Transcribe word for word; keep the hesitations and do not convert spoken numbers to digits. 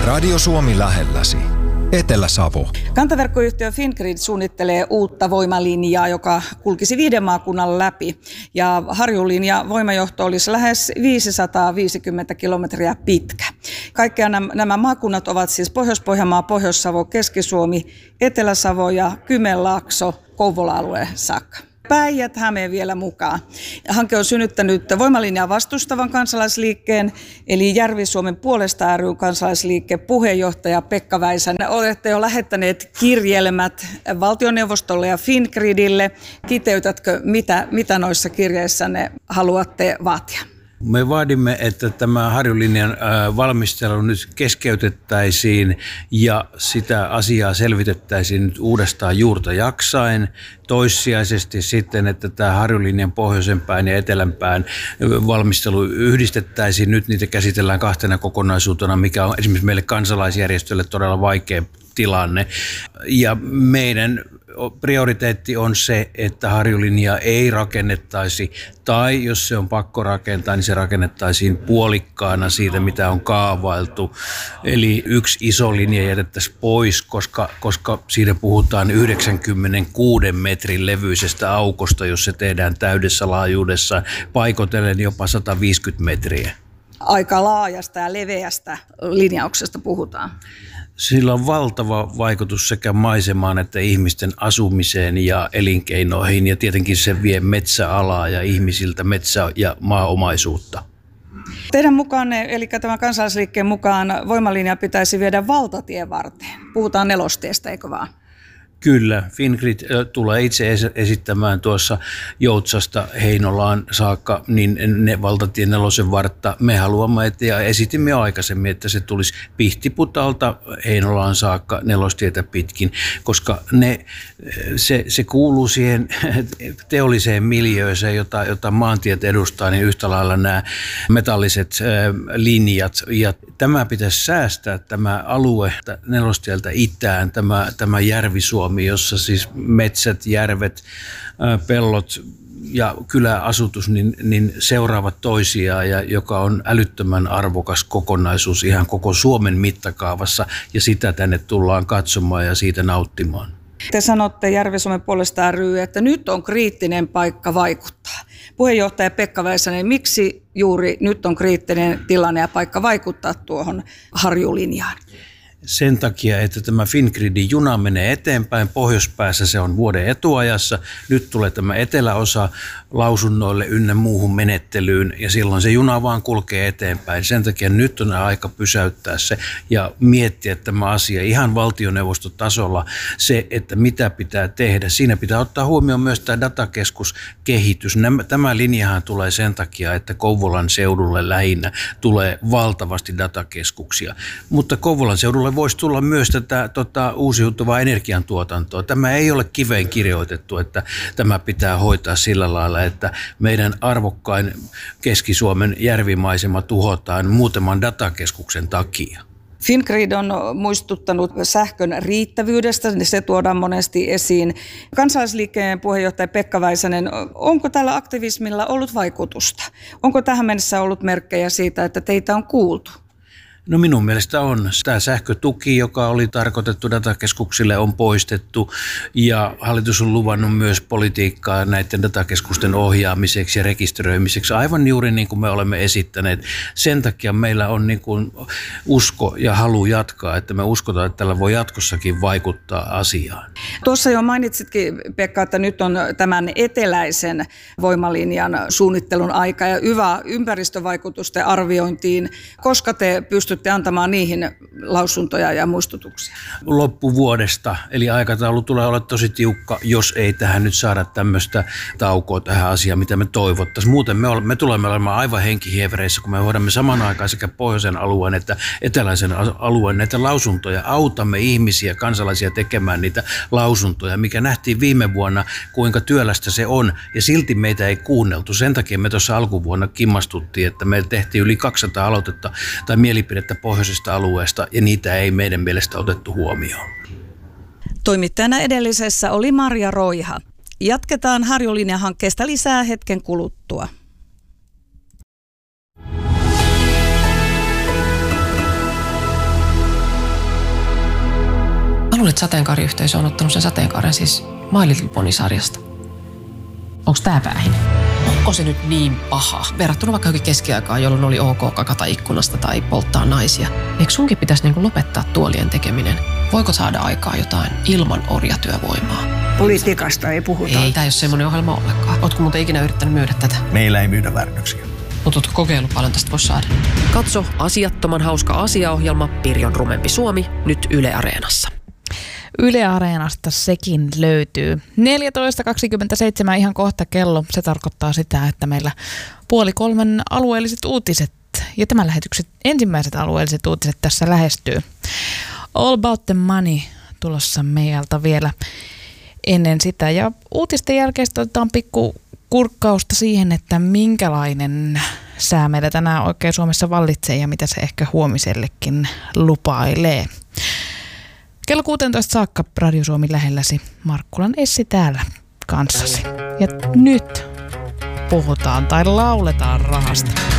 Radio Suomi lähelläsi. Etelä-Savo. Kantaverkkoyhtiö Fingrid suunnittelee uutta voimalinjaa, joka kulkisi viiden maakunnan läpi. Ja Harjulinja voimajohto olisi lähes viisisataaviisikymmentä kilometriä pitkä. Kaikkia nämä maakunnat ovat siis Pohjois-Pohjanmaa, Pohjois-Savo, Keski-Suomi, Etelä-Savo ja Kymenlaakso Kouvola-alueen saakka. Päijät-Häme vielä mukaan. Hanke on synnyttänyt voimalinjaa vastustavan kansalaisliikkeen, eli Järvi-Suomen puolesta ry kansalaisliikkeen puheenjohtaja Pekka Väisänen. Olette jo lähettäneet kirjelmät valtioneuvostolle ja Fingridille. Kiteytätkö, mitä, mitä noissa kirjeissänne haluatte vaatia? Me vaadimme, että tämä Harjulinjan valmistelu nyt keskeytettäisiin ja sitä asiaa selvitettäisiin nyt uudestaan juurta jaksain. Toissijaisesti sitten, että tämä Harjulinjan pohjoisenpään ja etelänpään valmistelu yhdistettäisiin. Nyt niitä käsitellään kahtena kokonaisuutena, mikä on esimerkiksi meille kansalaisjärjestöille todella vaikea tilanne. Ja meidän prioriteetti on se, että Harjulinjaa ei rakennettaisi, tai jos se on pakko rakentaa, niin se rakennettaisiin puolikkaana siitä, mitä on kaavailtu. Eli yksi iso linja jätettäisiin pois, koska, koska siinä puhutaan yhdeksänkymmentäkuuden metrin levyisestä aukosta, jos se tehdään täydessä laajuudessa, paikotellen jopa sata viisikymmentä metriä. Aika laajasta ja leveästä linjauksesta puhutaan. Sillä on valtava vaikutus sekä maisemaan että ihmisten asumiseen ja elinkeinoihin, ja tietenkin se vie metsäalaa ja ihmisiltä metsä- ja maaomaisuutta. Teidän mukaan, eli tämän kansalaisliikkeen mukaan, voimalinja pitäisi viedä valtatien varteen. Puhutaan nelostiestä, eikö vaan? Kyllä, Fingrid tulee itse esittämään tuossa Joutsasta Heinolaan saakka niin ne valtatien nelosen vartta. Me haluamme, että, ja esitimme jo aikaisemmin, että se tulisi Pihtiputalta Heinolaan saakka nelostietä pitkin, koska ne, se, se kuuluu siihen teolliseen miljööseen, jota, jota maantiet edustaa, niin yhtä lailla nämä metalliset linjat. Ja tämä pitäisi säästää, tämä alue nelostieltä itään, tämä, tämä Järvi-Suomi, jossa siis metsät, järvet, pellot ja kyläasutus niin, niin seuraavat toisiaan, ja joka on älyttömän arvokas kokonaisuus ihan koko Suomen mittakaavassa, ja sitä tänne tullaan katsomaan ja siitä nauttimaan. Te sanotte Järvi-Suomen puolesta ry, että nyt on kriittinen paikka vaikuttaa. Puheenjohtaja Pekka Väisänen, miksi juuri nyt on kriittinen tilanne ja paikka vaikuttaa tuohon Harjulinjaan? Sen takia, että tämä Fingridin juna menee eteenpäin. Pohjoispäässä se on vuoden etuajassa. Nyt tulee tämä eteläosa lausunnoille ynnä muuhun menettelyyn, ja silloin se juna vaan kulkee eteenpäin. Sen takia nyt on aika pysäyttää se ja miettiä tämä asia ihan valtioneuvostotasolla, se, että mitä pitää tehdä. Siinä pitää ottaa huomioon myös tämä datakeskuskehitys. Tämä linjahan tulee sen takia, että Kouvolan seudulle lähinnä tulee valtavasti datakeskuksia, mutta Kouvolan seudulle voisi tulla myös tätä tota, uusiutuvaa energiantuotantoa. Tämä ei ole kiveen kirjoitettu, että tämä pitää hoitaa sillä lailla, että meidän arvokkain Keski-Suomen järvimaisema tuhotaan muutaman datakeskuksen takia. Fingrid on muistuttanut sähkön riittävyydestä, niin se tuodaan monesti esiin. Kansalaisliikkeen puheenjohtaja Pekka Väisänen, onko tällä aktivismilla ollut vaikutusta? Onko tähän mennessä ollut merkkejä siitä, että teitä on kuultu? No minun mielestä on. Tämä sähkötuki, joka oli tarkoitettu datakeskuksille, on poistettu, ja hallitus on luvannut myös politiikkaa näiden datakeskusten ohjaamiseksi ja rekisteröimiseksi, aivan juuri niin kuin me olemme esittäneet. Sen takia meillä on niin kuin usko ja halu jatkaa, että me uskotaan, että tällä voi jatkossakin vaikuttaa asiaan. Tuossa jo mainitsitkin, Pekka, että nyt on tämän eteläisen voimalinjan suunnittelun aika ja hyvä ympäristövaikutusten arviointiin, koska te pystytte antamaan niihin lausuntoja ja muistutuksia? Loppuvuodesta, eli aikataulu tulee olla tosi tiukka, jos ei tähän nyt saada tämmöistä taukoa tähän asiaan, mitä me toivottaisiin. Muuten me, olemme, me tulemme olemaan aivan henkihievreissä, kun me hoidamme saman aikaan sekä pohjoisen alueen että eteläisen alueen näitä lausuntoja. Autamme ihmisiä, kansalaisia tekemään niitä lausuntoja, mikä nähtiin viime vuonna, kuinka työlästä se on, ja silti meitä ei kuunneltu. Sen takia me tuossa alkuvuonna kimmastuttiin, että me tehtiin yli kaksisataa aloitetta tai mielipidettä pohjoisesta alueesta, ja niitä ei meidän mielestä otettu huomioon. Toimittajana edellisessä oli Marja Roiha. Jatketaan Harjulinja-hankkeesta lisää hetken kuluttua. sateenkaariyhteisö on ottanut sen sateenkaaren siis My Little Pony-sarjasta. Onks tää päähin? Onko se nyt niin paha? Verrattuna vaikka johonkin keskiaikaan, jolloin oli ok kakata ikkunasta tai polttaa naisia. Eikö sunkin pitäisi niinku lopettaa tuolien tekeminen? Voiko saada aikaa jotain ilman orjatyövoimaa? Politiikasta ei puhuta. Ei, tää ei ole semmoinen ohjelma ollenkaan. Ootko muuten ikinä yrittänyt myydä tätä? Meillä ei myydä väärännöksiä. Mutta ootko kokeillut paljon tästä voisi saada? Katso asiattoman hauska asiaohjelma Pirjon rumempi Suomi nyt Yle Areenassa. Yle Areenasta sekin löytyy. neljätoista kaksikymmentäseitsemän ihan kohta kello. Se tarkoittaa sitä, että meillä puoli kolmen alueelliset uutiset ja tämän lähetyksen ensimmäiset alueelliset uutiset tässä lähestyy. All About the Money tulossa meiltä vielä ennen sitä. Ja uutisten jälkeen otetaan pikku kurkkausta siihen, että minkälainen sää meillä tänään oikein Suomessa vallitsee ja mitä se ehkä huomisellekin lupailee. Kello kuusitoista saakka Radio Suomi lähelläsi. Markkulan Essi täällä kanssasi. Ja nyt puhutaan tai lauletaan rahasta.